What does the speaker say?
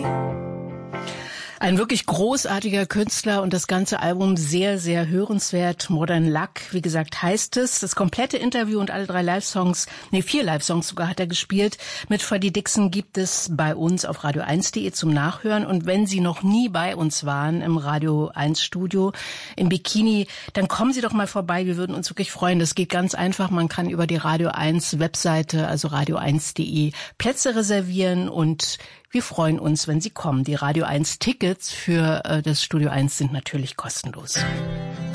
Ein wirklich großartiger Künstler und das ganze Album sehr, sehr hörenswert. Modern Luck, wie gesagt, heißt es. Das komplette Interview und alle 4 Live-Songs sogar hat er gespielt. Mit Freddie Dixon gibt es bei uns auf radio1.de zum Nachhören. Und wenn Sie noch nie bei uns waren im Radio 1 Studio im Bikini, dann kommen Sie doch mal vorbei. Wir würden uns wirklich freuen. Das geht ganz einfach. Man kann über die Radio 1 Webseite, also radio1.de, Plätze reservieren und wir freuen uns, wenn Sie kommen. Die Radio 1 Tickets für das Studio 1 sind natürlich kostenlos.